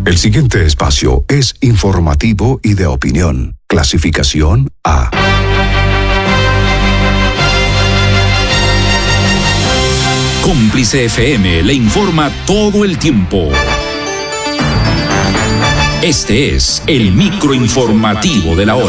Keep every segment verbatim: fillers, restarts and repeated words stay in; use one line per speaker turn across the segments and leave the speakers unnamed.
El siguiente espacio es informativo y de opinión. Clasificación A.
Cómplice F M le informa todo el tiempo. Este es el microinformativo de la hora.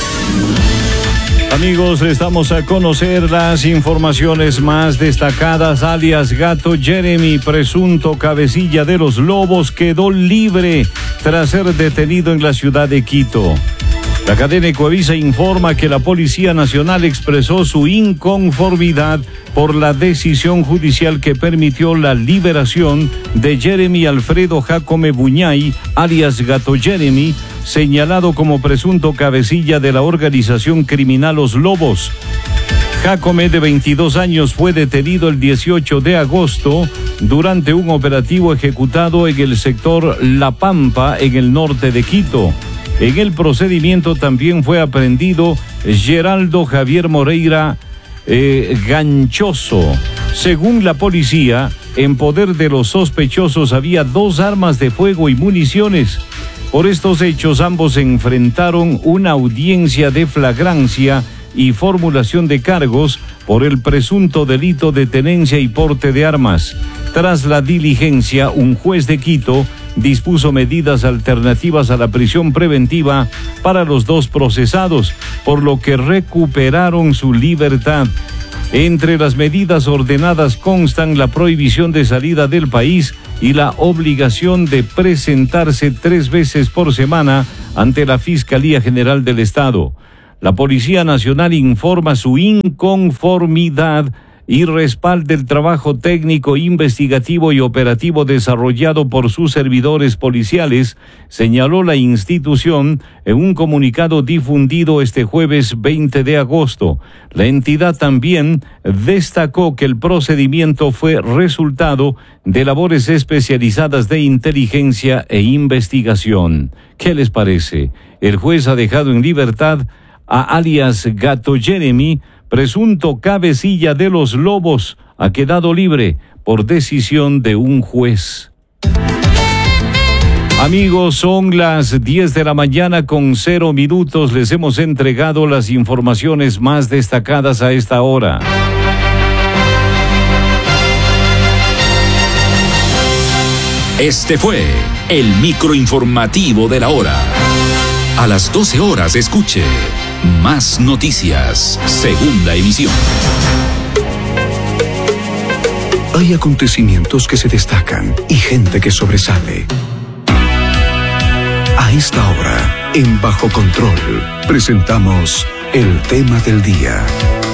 Amigos, les damos a conocer las informaciones más destacadas. Alias Gato Jeremy, presunto cabecilla de los Lobos, quedó libre tras ser detenido en la ciudad de Quito. La cadena Ecuavisa informa que la Policía Nacional expresó su inconformidad por la decisión judicial que permitió la liberación de Jeremy Alfredo Jacome Buñay, alias Gato Jeremy, señalado como presunto cabecilla de la organización criminal Los Lobos. Jacome, de veintidós años, fue detenido el dieciocho de agosto durante un operativo ejecutado en el sector La Pampa, en el norte de Quito. En el procedimiento también fue aprehendido Geraldo Javier Moreira eh, Ganchoso. Según la policía, en poder de los sospechosos había dos armas de fuego y municiones. Por estos hechos, ambos enfrentaron una audiencia de flagrancia y formulación de cargos por el presunto delito de tenencia y porte de armas. Tras la diligencia, un juez de Quito dispuso medidas alternativas a la prisión preventiva para los dos procesados, por lo que recuperaron su libertad. Entre las medidas ordenadas constan la prohibición de salida del país y la obligación de presentarse tres veces por semana ante la Fiscalía General del Estado. La Policía Nacional informa su inconformidad y respalda el trabajo técnico, investigativo y operativo desarrollado por sus servidores policiales, señaló la institución en un comunicado difundido este jueves veinte de agosto. La entidad también destacó que el procedimiento fue resultado de labores especializadas de inteligencia e investigación. ¿Qué les parece? El juez ha dejado en libertad a alias Gato Jeremy, presunto cabecilla de los Lobos. Ha quedado libre por decisión de un juez. Amigos, son las diez de la mañana con cero minutos. Les hemos entregado las informaciones más destacadas a esta hora.
Este fue el microinformativo de la hora. A las doce horas escuche Más Noticias, segunda emisión.
Hay acontecimientos que se destacan y gente que sobresale. A esta hora, en Bajo Control, presentamos el tema del día.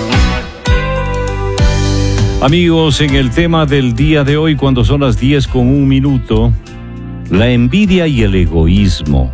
Amigos, en el tema del día de hoy, cuando son las diez con un minuto, la envidia y el egoísmo.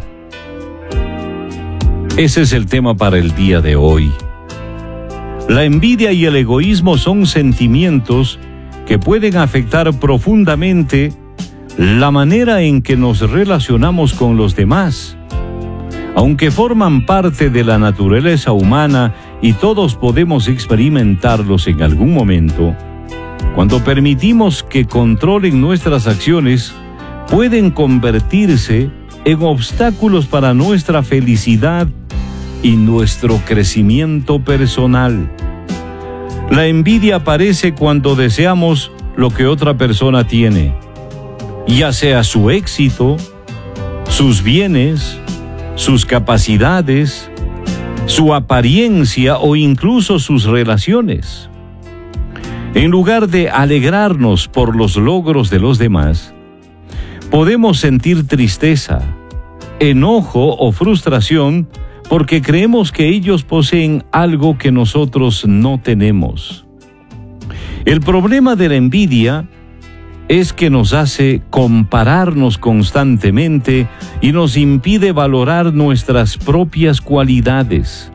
Ese es el tema para el día de hoy. La envidia y el egoísmo son sentimientos que pueden afectar profundamente la manera en que nos relacionamos con los demás. Aunque forman parte de la naturaleza humana y todos podemos experimentarlos en algún momento, cuando permitimos que controlen nuestras acciones, pueden convertirse en obstáculos para nuestra felicidad y nuestro crecimiento personal. La envidia aparece cuando deseamos lo que otra persona tiene, ya sea su éxito, sus bienes, sus capacidades, su apariencia o incluso sus relaciones. En lugar de alegrarnos por los logros de los demás, podemos sentir tristeza, enojo o frustración porque creemos que ellos poseen algo que nosotros no tenemos. El problema de la envidia es que nos hace compararnos constantemente y nos impide valorar nuestras propias cualidades.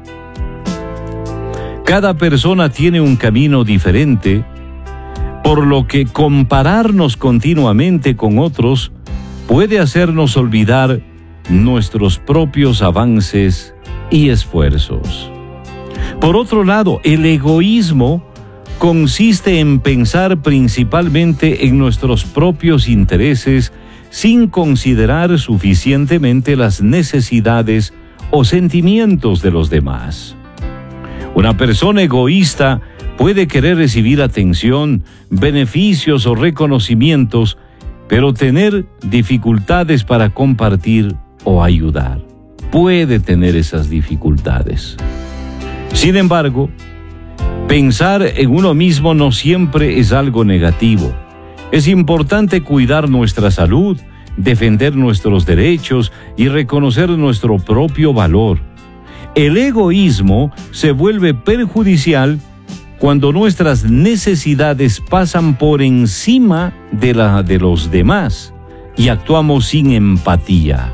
Cada persona tiene un camino diferente, por lo que compararnos continuamente con otros puede hacernos olvidar nuestros propios avances y esfuerzos. Por otro lado, el egoísmo consiste en pensar principalmente en nuestros propios intereses sin considerar suficientemente las necesidades o sentimientos de los demás. Una persona egoísta puede querer recibir atención, beneficios o reconocimientos, pero tener dificultades para compartir o ayudar. Puede tener esas dificultades. Sin embargo, pensar en uno mismo no siempre es algo negativo. Es importante cuidar nuestra salud, defender nuestros derechos y reconocer nuestro propio valor. El egoísmo se vuelve perjudicial cuando nuestras necesidades pasan por encima de la de los demás y actuamos sin empatía.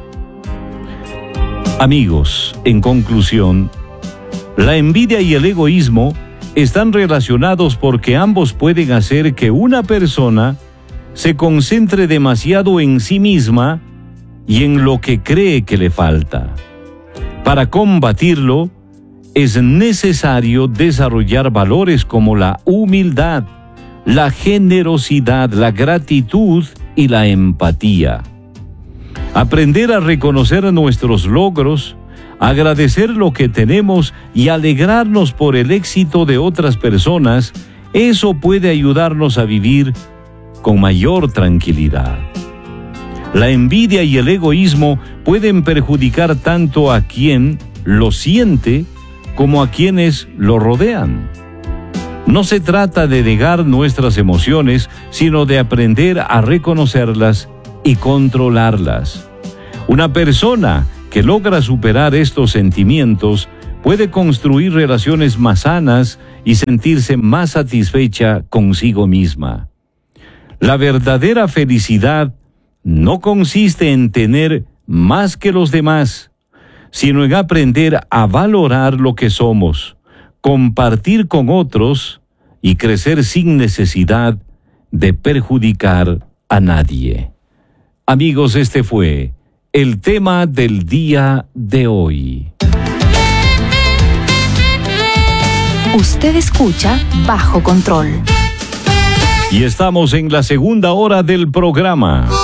Amigos, en conclusión, la envidia y el egoísmo están relacionados porque ambos pueden hacer que una persona se concentre demasiado en sí misma y en lo que cree que le falta. Para combatirlo, es necesario desarrollar valores como la humildad, la generosidad, la gratitud y la empatía. Aprender a reconocer nuestros logros, agradecer lo que tenemos y alegrarnos por el éxito de otras personas, eso puede ayudarnos a vivir con mayor tranquilidad. La envidia y el egoísmo pueden perjudicar tanto a quien lo siente como a quienes lo rodean. No se trata de negar nuestras emociones, sino de aprender a reconocerlas y controlarlas. Una persona que logra superar estos sentimientos puede construir relaciones más sanas y sentirse más satisfecha consigo misma. La verdadera felicidad no consiste en tener más que los demás, sino en aprender a valorar lo que somos, compartir con otros y crecer sin necesidad de perjudicar a nadie. Amigos, este fue el tema del día de hoy.
Usted escucha Bajo Control.
Y estamos en la segunda hora del programa.